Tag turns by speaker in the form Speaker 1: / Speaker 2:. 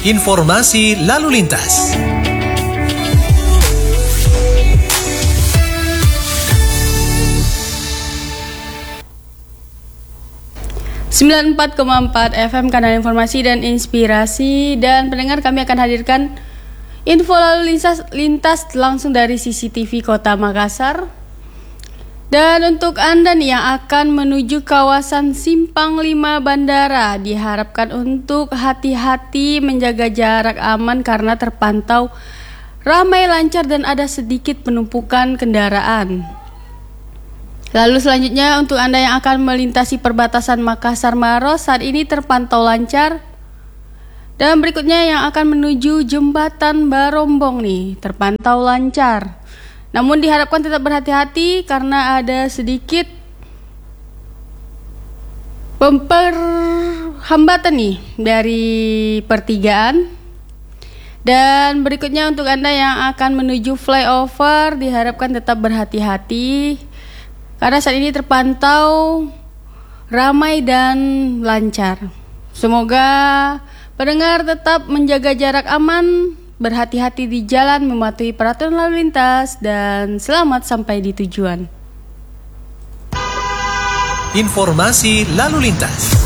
Speaker 1: Informasi lalu lintas.
Speaker 2: Sembilan 94,4 FM, kanal informasi dan inspirasi. Dan pendengar, kami akan hadirkan info lalu lintas langsung dari CCTV Kota Makassar. Dan untuk Anda nih yang akan menuju kawasan Simpang 5 Bandara, diharapkan untuk hati-hati menjaga jarak aman karena terpantau ramai lancar dan ada sedikit penumpukan kendaraan. Lalu selanjutnya untuk Anda yang akan melintasi perbatasan Makassar Maros, saat ini terpantau lancar. Dan berikutnya yang akan menuju Jembatan Barombong nih, terpantau lancar. Namun diharapkan tetap berhati-hati karena ada sedikit hambatan nih dari pertigaan. Dan berikutnya untuk Anda yang akan menuju flyover, diharapkan tetap berhati-hati karena saat ini terpantau ramai dan lancar. Semoga pendengar tetap menjaga jarak aman, berhati-hati di jalan, mematuhi peraturan lalu lintas, dan selamat sampai di tujuan.
Speaker 1: Informasi lalu lintas.